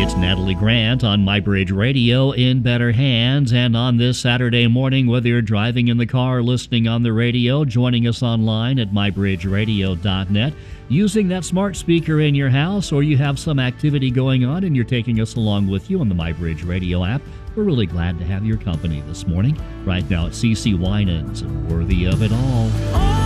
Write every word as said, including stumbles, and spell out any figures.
It's Natalie Grant on MyBridge Radio in better hands. And on this Saturday morning, whether you're driving in the car, listening on the radio, joining us online at my bridge radio dot net, using that smart speaker in your house, or you have some activity going on and you're taking us along with you on the MyBridge Radio app, we're really glad to have your company this morning. Right now, it's C C Winans and Worthy of It All.